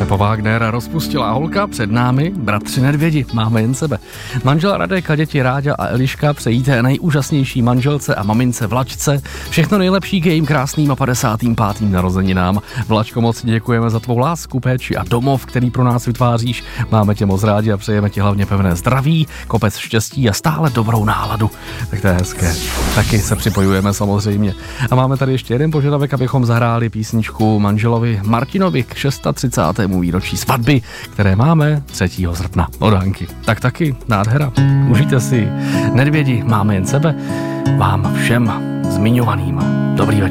Pepa Wagner, rozpustila holka, před námi bratři Nedvědi, máme jen sebe. Manžel Radek a děti Ráďa a Eliška přejí té nejúžasnější manželce a mamince Vlačce všechno nejlepší k jejím krásným a 55. narozeninám. Vlačko, moc děkujeme za tvou lásku, péči a domov, který pro nás vytváříš. Máme tě moc rádi a přejeme ti hlavně pevné zdraví, kopec štěstí a stále dobrou náladu. Tak to je hezké. Taky se připojujeme samozřejmě. A máme tady ještě jeden požadavek, abychom zahráli písničku manželovi Martinovi k 630. výročí svatby, které máme 3. srpna od Hanky. Tak taky nádhera. Užijte si. Nedvědi, máme jen sebe. Vám všem zmiňovaným dobrý večer.